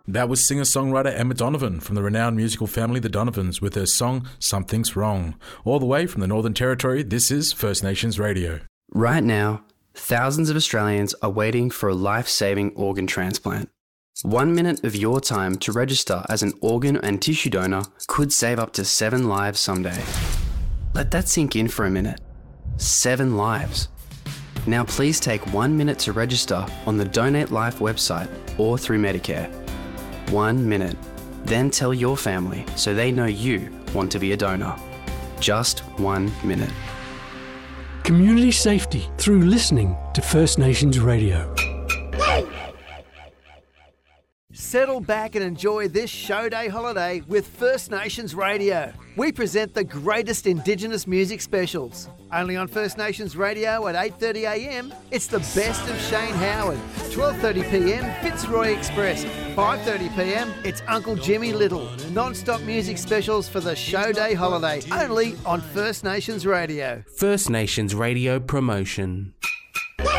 That was singer-songwriter Emma Donovan from the renowned musical family The Donovans with her song Something's Wrong. All the way from the Northern Territory, this is First Nations Radio. Right now, thousands of Australians are waiting for a life-saving organ transplant. 1 minute of your time to register as an organ and tissue donor could save up to 7 lives someday. Let that sink in for a minute. 7 lives. Now please take 1 minute to register on the Donate Life website or through Medicare. 1 minute. Then tell your family so they know you want to be a donor. Just 1 minute. Community safety through listening to First Nations Radio. Settle back and enjoy this show day holiday with First Nations Radio. We present the greatest Indigenous music specials. Only on First Nations Radio at 8:30am, it's the best of Shane Howard. 12:30pm, Fitzroy Express. 5:30pm, it's Uncle Jimmy Little. Non-stop music specials for the show day holiday. Only on First Nations Radio. First Nations Radio promotion.